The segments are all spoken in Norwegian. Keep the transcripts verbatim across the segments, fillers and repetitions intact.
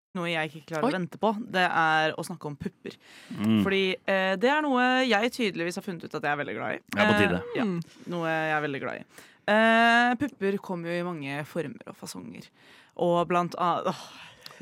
noe jeg ikke klarer Oi. å vente på, det er å snakke om pupper. Mm. Fordi eh, det er noe jeg tydeligvis har funnet ut at jeg er veldig glad i. Det er på tide. Eh, ja, noe jeg er veldig glad i. Eh, pupper kommer jo i mange former og fasonger. Og blant annet åh,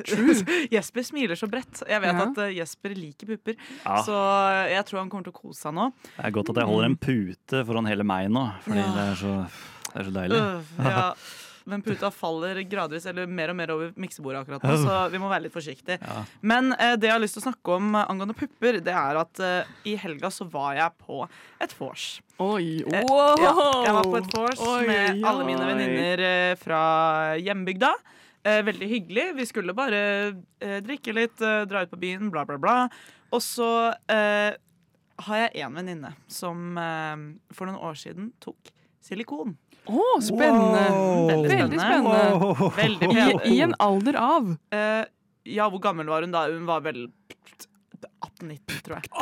Jesper smiler så bredt. Jeg vet Ja. at uh, Jesper liker pupper, Ja. så jeg tror han kommer til å kose seg nå. Det er godt at jeg holder en pute foran hele meg nå, fordi Ja. det, er så, det er så deilig. Øh, ja. Men puta faller gradvis eller mer og mer over miksebordet akkurat nå, så vi må være litt forsiktige. Ja. Men eh, det jeg har lyst til å snakke om eh, angående pupper, det er at eh, i helga så var jeg på et vors. Oi, Eh, wow. ja, jeg var på et vors Oi, med oi, alle mine oi. venninner eh, fra hjembygda. Eh, veldig hyggelig. Vi skulle bare eh, drikke litt, eh, dra ut på byen, bla, bla, bla. Og så eh, har jeg en venninne som eh, for noen år siden tok silikon. Å, spennende. Wow. Veldig Veldig spennende. spennende. Veldig I, pen. I en alder av. Eh, ja, hvor gammel var hun da? Hun var vel atten nitten, tror jeg.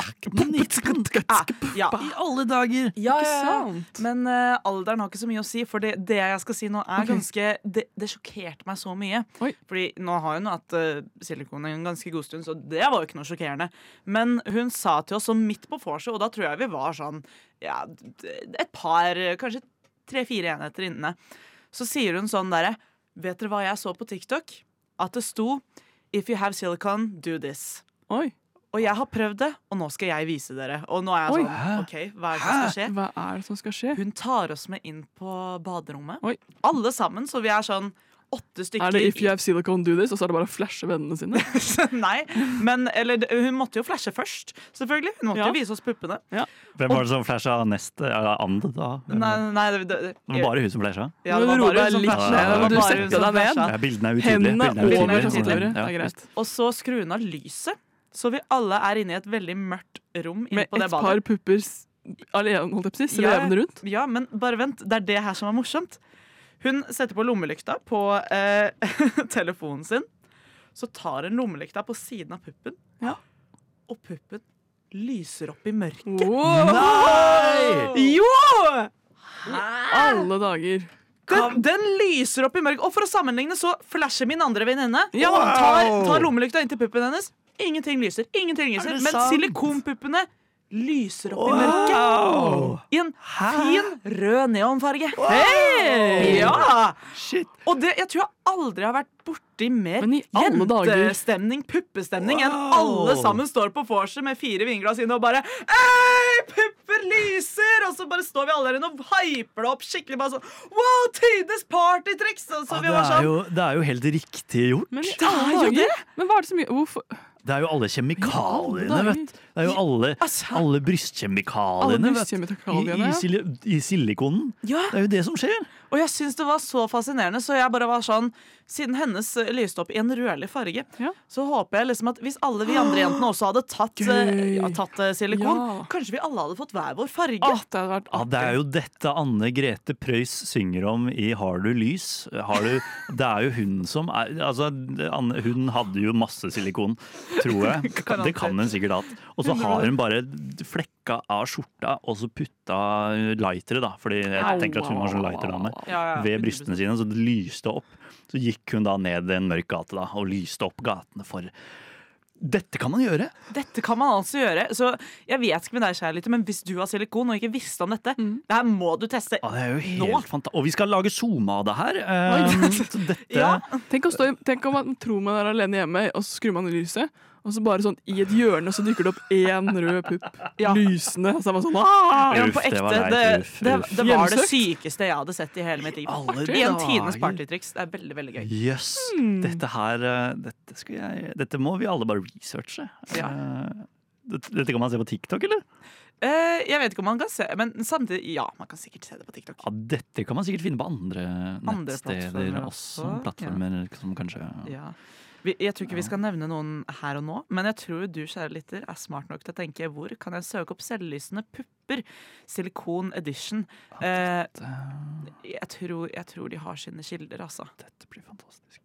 Ah, ja. I alle dager! Ja, Ikke ja, ja. sant? Men eh, alderen har ikke så mye å si, for det, det jeg skal si nå er Ok. ganske Det, det sjokkerte meg så mye. Oi. Fordi nå har hun hatt uh, silikon en ganske god stund, så det var jo ikke noe sjokkerende. Men hun sa til oss sånn midt på vorset, og da tror jeg vi var sånn ja, d- et par, kanskje tre-fire enheter inne. Så sier hun sånn derre Vet dere hva jeg så på TikTok? At det sto If you have silicon, do this. Oi, Og jeg har prøvd det, og nå skal jeg vise dere. Og nå er jeg Oi. sånn, ok, hva er det som skal skje? hva er det som skal skje? Hun tar oss med inn på baderommet. Oi. Alle sammen, så vi er sånn åtte stykker. Er det if you have silicone, do this? Og så er det bare å flashe vennene sine? Nei, men eller, hun måtte jo flashe først, selvfølgelig. Hun måtte Ja. jo vise oss puppene. Hvem var det som flasha nest uh, and da? Nei, nei, det, det, Det var bare hun som flasha. ja, det Nå var roer bare deg hun som litt flasha. ned, Det var du bare setter hun som deg ned. flasha. Ja, bildene er utydelige. Hendene Bildene er over utydelige. tastaturet. Ja. Det er greit. Og så skrur hun av lyset, så vi alle er inne i et veldig mørkt rom inne Med på det et par badet. pupper s- alene, holdt jeg på å si, Ja, svevende rundt. Ja, men bare vent, det er det her som er morsomt. Hun setter på lommelykta på eh, telefonen sin. Så tar hun lommelykta på siden av puppen, Ja. og puppen lyser opp i mørket. Wow. Nei! Jo! Alle dager. Den, den lyser opp i mørket. Og for å sammenligne så flasher min andre venninne. Ja. Og tar, tar lommelykta inntil puppen hennes. Ingenting lyser. Ingenting lyser. Er det Men sant? silikonpuppene lyser opp i mørket. Wow. I en fin rød neonfarge. Hey! Ja! Shit. Og det, jeg tror jeg aldri har vært borti mer Men i alle dager. jentestemning, puppestemning, enn Wow. alle sammen står på vorset med fire vinglass inne og bare Ei, pupper lyser! Og så bare står vi alle der inne og hyper det opp skikkelig. Bare sånn Wow, tidenes partytriks! Og så Ja, vi det, var er sånn jo, det er jo helt riktig gjort. Men i Det er alle jo dager. Men hva er det som gjør Hvorfor? Det er jo alle kjemikaliene, dager. vet du. Det er jo alle, Altså, alle Alle brystkjemikaliene, vet du. I, brystkjemikaliene. i, sili, I silikonen. ja. Det er jo det som skjer. Og jeg syns det var så fascinerende, så jeg bare var sånn Siden hennes eh, lyste opp i en rødlig farge, Ja. så håper jeg liksom at hvis alle vi andre jentene også hadde tatt, eh, Gøy. ja, tatt eh, silikon, Ja. kanskje vi alle hadde fått hver vår farge. Åh, det hadde vært Ja, Det er jo dette Anne Grete Preus synger om i Har du lys? Har du, det er jo hun som er altså, Anne, Hun hadde jo masse silikon, tror jeg. Det kan hun sikkert hatt. Og så har hun bare flekka av skjorta og så putta lightere, da. Fordi jeg Au, tenker at hun var sånn au, au, lighterdame. au. Ja, ja, Ved hundre prosent. brystene sine, så det lyste opp. Så gikk hun da ned en mørk gate da, og lyste opp gatene for Dette kan man gjøre! Dette kan man altså gjøre. Så jeg vet ikke med deg, kjærlighet, men hvis du har silikon og ikke visste om dette, Mm. det her må du teste. Ja, det er jo Nå? helt fantastisk. Og vi skal lage Zoom av det her. eh, så dette Ja. Tenk, å stå, i- tenk om man tror man er alene hjemme, og så skrur man i lyset. Og så bare sånn i et hjørne så dukker det opp én rød pupp. Ja. Lysende. Og så er man sånn ah! Ja, men Uff, på det ekte, var det, leit, det, uff, det, uff. var det Hjemsøkt. sykeste jeg hadde sett i hele mitt liv. Alle I en dager. tidenes partytriks. Det er veldig, veldig gøy. Jøss. Hmm. Dette her eh, dette, skal jeg, dette må vi alle bare researche. Ja. Eh, Dette, dette kan man se på TikTok, eller? Eh, jeg vet ikke om man kan se, men samtidig, ja, man kan sikkert se det på TikTok. Ja, Dette kan man sikkert finne på andre, Andre nettsteder plattformer også. også, Plattformer som kanskje Ja. Vi, jeg tror ikke vi skal nevne noen her og nå, men jeg tror du, kjære lytter, er smart nok til å tenke hvor kan jeg søke opp selvlysende pupper? Silikon edition. Eh, Dette, jeg, tror, jeg tror de har sine kilder, altså. dette blir fantastisk.